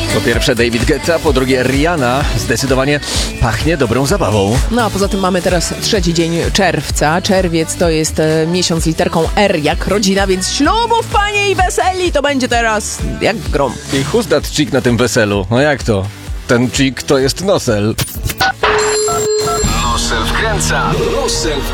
Po pierwsze David Guetta, po drugie Rihanna. Zdecydowanie pachnie dobrą zabawą. No a poza tym mamy teraz 3 dzień czerwca. Czerwiec to jest miesiąc literką R jak rodzina, więc ślubów, panie, i weseli to będzie teraz jak grom. I who's that chick na tym weselu? No jak to? Ten chick to jest Nosel. Nosel wkręca. Nosel